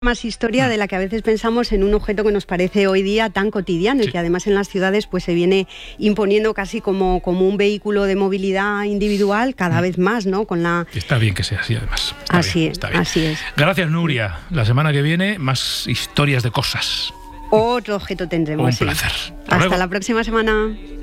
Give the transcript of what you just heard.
más historia de la que a veces pensamos en un objeto que nos parece hoy día tan cotidiano y que además en las ciudades pues se viene imponiendo casi como un vehículo de movilidad individual cada vez más, ¿no? Está bien que sea así, además. Así es. Gracias, Nuria. La semana que viene, más historias de cosas. Otro objeto tendremos. Un placer. Hasta la próxima semana.